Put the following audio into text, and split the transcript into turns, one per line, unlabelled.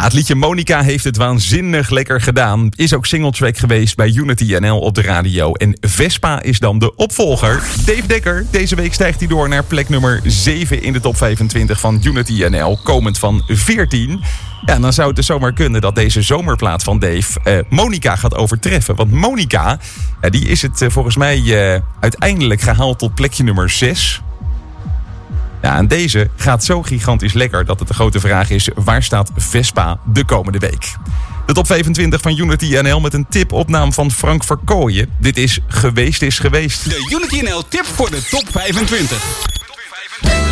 Het liedje Monica heeft het waanzinnig lekker gedaan. Is ook singletrack geweest bij Unity NL op de radio. En Vespa is dan de opvolger. Dave Dekker, deze week stijgt hij door naar plek nummer 7 in de top 25 van Unity NL. Komend van 14. Ja, dan zou het dus zomaar kunnen dat deze zomerplaat van Dave Monica gaat overtreffen. Want Monica, die is het volgens mij uiteindelijk gehaald tot plekje nummer 6. Ja, en deze gaat zo gigantisch lekker dat het de grote vraag is: waar staat Vespa de komende week? De top 25 van Unity NL met een tip-opname van Frank Verkooyen. Dit is Geweest is Geweest.
De Unity NL tip voor de top 25.